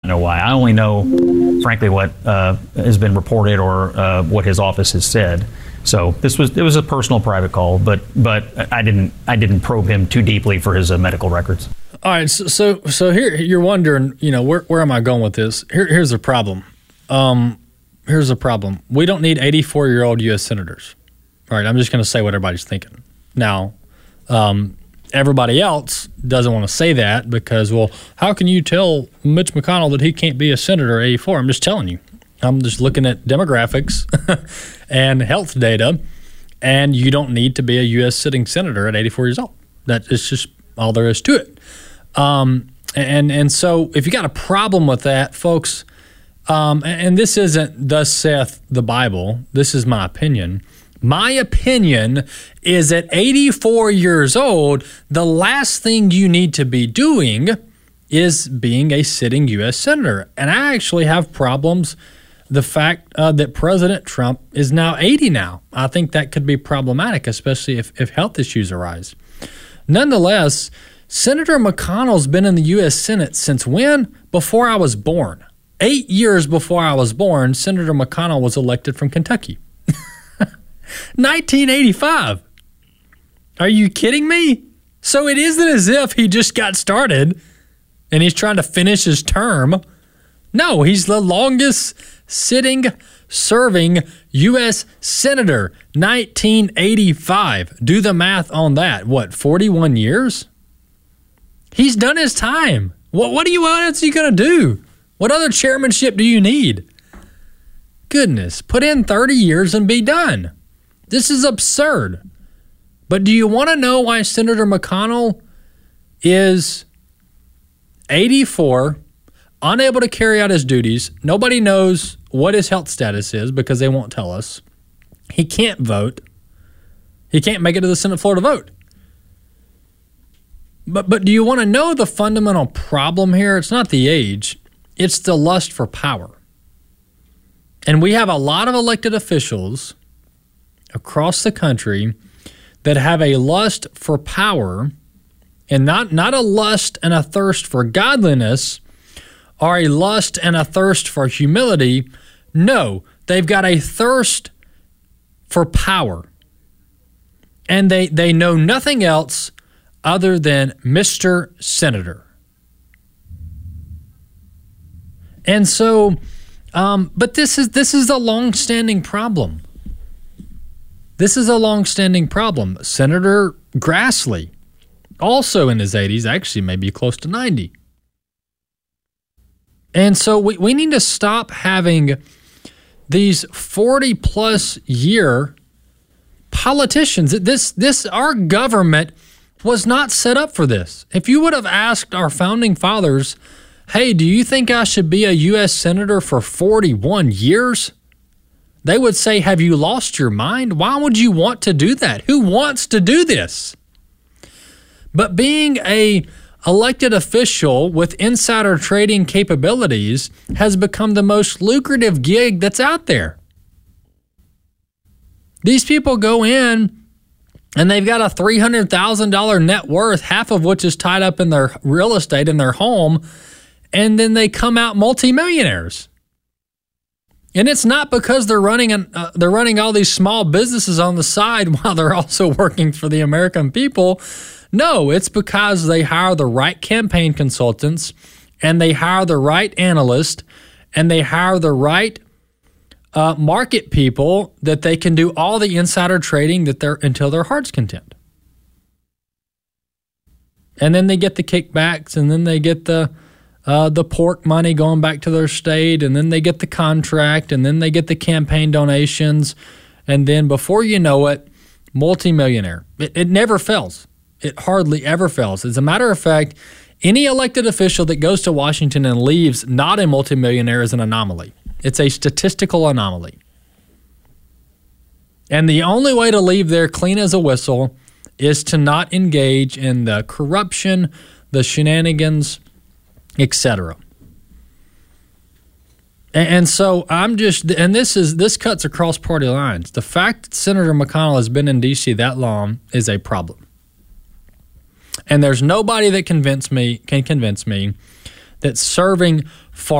know why. I only know, frankly, what has been reported or what his office has said. So it was a personal, private call, but I didn't probe him too deeply for his medical records. All right, so here you're wondering, where am I going with this? Here's the problem. Here's the problem. We don't need 84-year-old U.S. senators. All right, I'm just going to say what everybody's thinking. Now, everybody else doesn't want to say that because, well, how can you tell Mitch McConnell that he can't be a senator at 84? I'm just telling you. I'm just looking at demographics and health data, and you don't need to be a U.S. sitting senator at 84 years old. That is just all there is to it. And so if you got a problem with that, folks, and this isn't thus saith the Bible, this is my opinion. My opinion is at 84 years old, the last thing you need to be doing is being a sitting U.S. senator. And I actually have problems the fact that President Trump is now 80 now. I think that could be problematic, especially if health issues arise. Nonetheless, Senator McConnell's been in the U.S. Senate since when? Before I was born. 8 years before I was born, Senator McConnell was elected from Kentucky. 1985. Are you kidding me? So it isn't as if he just got started and he's trying to finish his term. No, he's the longest sitting, serving U.S. Senator, 1985. Do the math on that. What, 41 years? He's done his time. What else are you going to do? What other chairmanship do you need? Goodness, put in 30 years and be done. This is absurd. But do you want to know why Senator McConnell is 84, unable to carry out his duties? Nobody knows what his health status is because they won't tell us. He can't vote. He can't make it to the Senate floor to vote. But do you want to know the fundamental problem here? It's not the age. It's the lust for power. And we have a lot of elected officials across the country that have a lust for power, and not a lust and a thirst for godliness, or a lust and a thirst for humility. No, they've got a thirst for power. And they know nothing else other than Mr. Senator. And so, but this is a long-standing problem. This is a long-standing problem. Senator Grassley, also in his 80s, actually maybe close to 90. And so we need to stop having these 40-plus year politicians. Our government was not set up for this. If you would have asked our founding fathers, hey, do you think I should be a U.S. Senator for 41 years? They would say, have you lost your mind? Why would you want to do that? Who wants to do this? But being a elected official with insider trading capabilities has become the most lucrative gig that's out there. These people go in and they've got a $300,000 net worth, half of which is tied up in their real estate in their home, and then they come out multimillionaires. And it's not because they're running all these small businesses on the side while they're also working for the American people. No, it's because they hire the right campaign consultants, and they hire the right analyst, and they hire the right market people that they can do all the insider trading until their heart's content. And then they get the kickbacks, and then they get the pork money going back to their state, and then they get the contract, and then they get the campaign donations, and then before you know it, multimillionaire. It never fails. It hardly ever fails. As a matter of fact, any elected official that goes to Washington and leaves not a multimillionaire is an anomaly. It's a statistical anomaly. And the only way to leave there clean as a whistle is to not engage in the corruption, the shenanigans, etc. And so this cuts across party lines. The fact that Senator McConnell has been in D.C. that long is a problem. And there's nobody that can convince me that serving for